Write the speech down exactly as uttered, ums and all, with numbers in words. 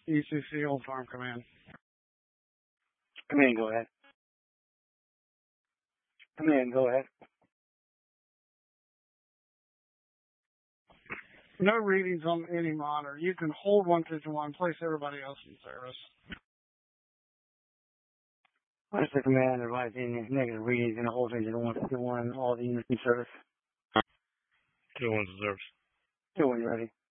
E C C Old Farm Command. Command, go ahead. Command, go ahead. No readings on any monitor. You can hold one fifty-one, place everybody else in service. What's the command advising negative readings in the whole range of one fifty-one, all the units in service? Two ones in service. Two, when you're ready.